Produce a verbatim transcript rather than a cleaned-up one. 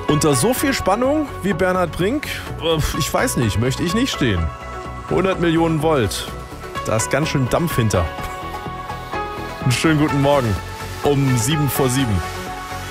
Unter so viel Spannung wie Bernhard Brink, ich weiß nicht, möchte ich nicht stehen. hundert Millionen Volt, da ist ganz schön Dampf hinter. Einen schönen guten Morgen um sieben vor sieben.